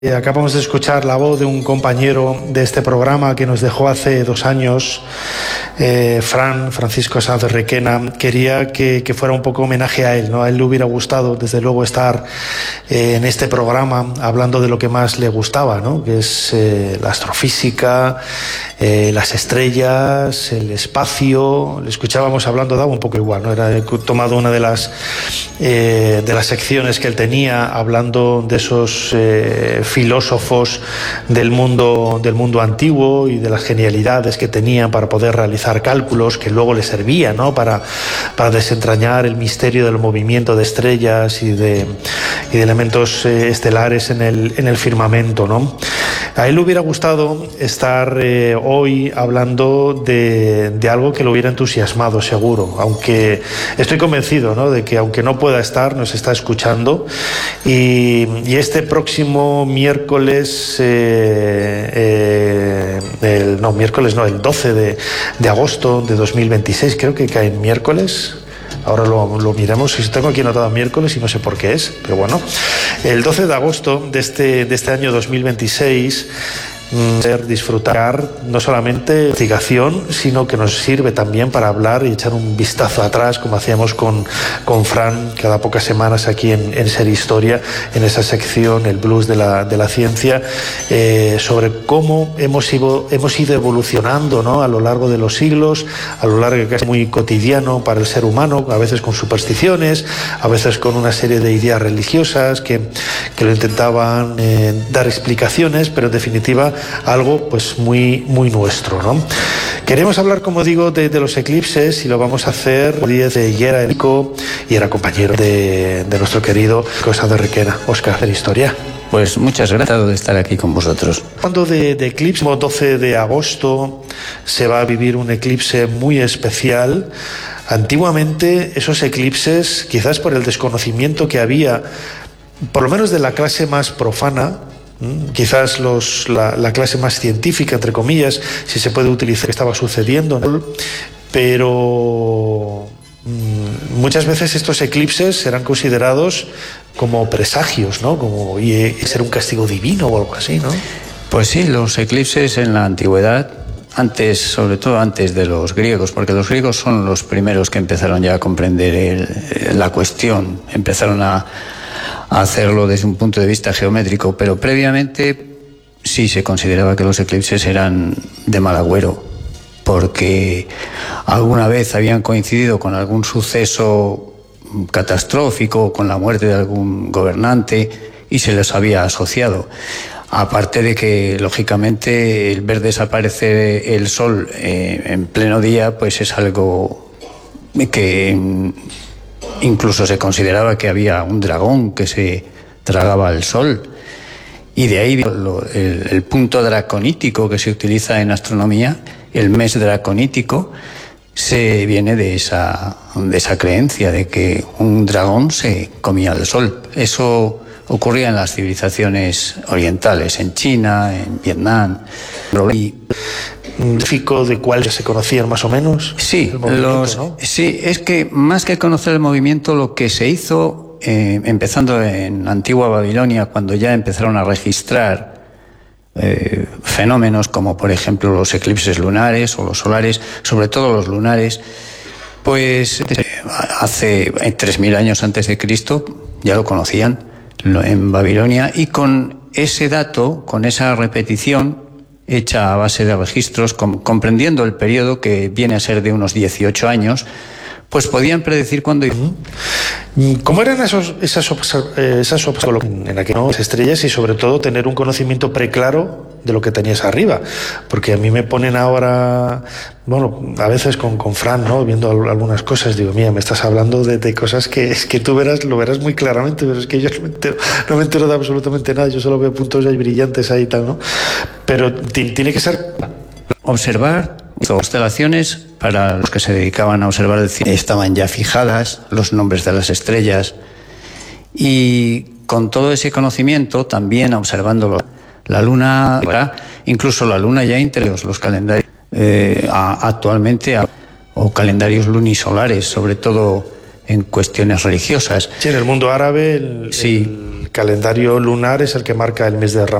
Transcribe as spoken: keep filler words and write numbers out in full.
Acabamos de escuchar la voz de un compañero de este programa que nos dejó hace dos años, eh, Fran, Francisco Sanz Requena. Quería que, que fuera un poco homenaje a él, ¿no? A él le hubiera gustado, desde luego, estar eh, en este programa hablando de lo que más le gustaba, ¿no? Que es eh, la astrofísica, eh, las estrellas, el espacio. Le escuchábamos hablando, daba un poco igual, ¿no? Era, he tomado una de las, eh, de las secciones que él tenía, hablando de esos eh, filósofos del mundo, del mundo antiguo y de las genialidades que tenían para poder realizar cálculos que luego les servían, ¿no? para, para desentrañar el misterio del movimiento de estrellas y de, y de elementos eh, estelares en el, en el firmamento, ¿no? A él le hubiera gustado estar eh, hoy hablando de, de algo que lo hubiera entusiasmado, seguro, aunque estoy convencido, ¿no? De que aunque no pueda estar, nos está escuchando. Y, y este próximo miércoles, eh, eh, el, no, miércoles no, el doce de, de agosto de dos mil veintiséis, creo que cae en miércoles. Ahora lo, lo miramos, si tengo aquí anotado miércoles y no sé por qué es, pero bueno, el doce de agosto de este, de este año dos mil veintiséis, poder disfrutar no solamente de investigación, sino que nos sirve también para hablar y echar un vistazo atrás, como hacíamos con, con Fran cada pocas semanas aquí en, en Ser Historia, en esa sección, el blues de la, de la ciencia, eh, sobre cómo hemos ido, hemos ido evolucionando, ¿no? A lo largo de los siglos, a lo largo que es muy cotidiano para el ser humano, a veces con supersticiones, a veces con una serie de ideas religiosas que, que lo intentaban eh, dar explicaciones, pero en definitiva algo pues muy, muy nuestro, ¿no? Queremos hablar, como digo, de, de los eclipses, y lo vamos a hacer diez de Yera Erico, y era compañero de, de nuestro querido Cosa de Requena. Óscar, de la historia. Pues muchas gracias de estar aquí con vosotros. Cuando de, de eclipse, el doce de agosto se va a vivir un eclipse muy especial. Antiguamente esos eclipses, quizás por el desconocimiento que había, por lo menos de la clase más profana, quizás los, la, la clase más científica, entre comillas, si se puede utilizar, que estaba sucediendo, ¿no? Pero mmm, muchas veces estos eclipses serán considerados como presagios, ¿no? Como y, y ser un castigo divino o algo así, ¿no? Pues sí, los eclipses en la antigüedad, antes, sobre todo antes de los griegos, porque los griegos son los primeros que empezaron ya a comprender el, la cuestión, empezaron a a hacerlo desde un punto de vista geométrico, pero previamente sí se consideraba que los eclipses eran de mal agüero, porque alguna vez habían coincidido con algún suceso catastrófico, con la muerte de algún gobernante, y se les había asociado. Aparte de que, lógicamente, el ver desaparecer el sol eh, en pleno día, pues es algo que incluso se consideraba que había un dragón que se tragaba el sol, y de ahí el, el punto draconítico que se utiliza en astronomía, el mes draconítico, se viene de esa, de esa creencia de que un dragón se comía el sol. Eso ocurría en las civilizaciones orientales, en China, en Vietnam. Y ¿de cuáles se conocían más o menos? Sí, los, ¿no? Sí, es que más que conocer el movimiento, lo que se hizo, eh, empezando en antigua Babilonia, cuando ya empezaron a registrar eh, fenómenos como, por ejemplo, los eclipses lunares o los solares, sobre todo los lunares, pues hace tres mil años antes de Cristo ya lo conocían en Babilonia, y con ese dato, con esa repetición hecha a base de registros, com- comprendiendo el periodo que viene a ser de unos dieciocho años, pues podían predecir cuándo. ¿Cómo eran esos, esas observaciones esas observ en aquellas estrellas, y sobre todo tener un conocimiento preclaro de lo que tenías arriba? Porque a mí me ponen ahora, bueno, a veces con, con Fran, ¿no? Viendo algunas cosas, digo, mira, me estás hablando de, de cosas que es que tú verás, lo verás muy claramente, pero es que yo no me entero, no me entero de absolutamente nada, yo solo veo puntos ahí brillantes ahí y tal, ¿no? Pero tiene que ser observar constelaciones. Para los que se dedicaban a observar el cielo, estaban ya fijadas los nombres de las estrellas, y con todo ese conocimiento, también observando la luna, incluso la luna ya interior, los calendarios eh, a, actualmente a, o calendarios lunisolares, sobre todo en cuestiones religiosas. Sí, en el mundo árabe el, sí. el calendario lunar es el que marca el mes de Ramadán.